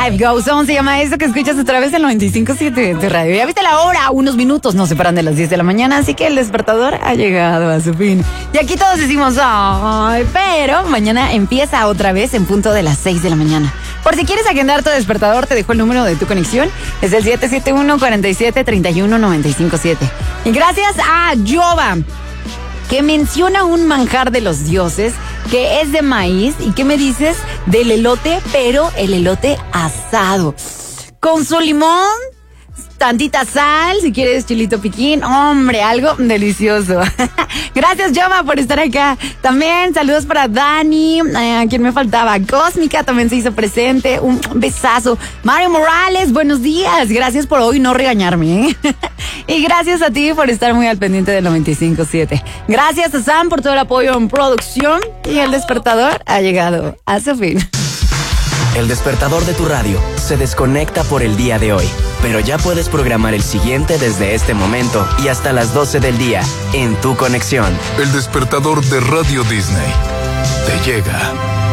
Life Goes On se llama eso que escuchas otra vez en 95.7 de radio. Ya viste la hora, unos minutos nos separan de las 10 de la mañana, así que el despertador ha llegado a su fin. Y aquí todos decimos, ay, pero mañana empieza otra vez en punto de las 6 de la mañana. Por si quieres agendar tu despertador, te dejo el número de tu conexión. Es el 771-47-31-957. Y gracias a Jova, que menciona un manjar de los dioses que es de maíz. ¿Y qué me dices del elote? Pero el elote asado, con su limón, tantita sal, si quieres chilito piquín, hombre, algo delicioso. Gracias, Joma, por estar acá. También saludos para Dani, a quien me faltaba, Cósmica también se hizo presente, un besazo. Mario Morales, buenos días, gracias por hoy no regañarme, ¿eh? Y gracias a ti por estar muy al pendiente del 95.7. Gracias a Sam por todo el apoyo en producción, y el despertador ha llegado a su fin. El despertador de tu radio se desconecta por el día de hoy, pero ya puedes programar el siguiente desde este momento y hasta las 12 del día en tu conexión. El despertador de Radio Disney te llega.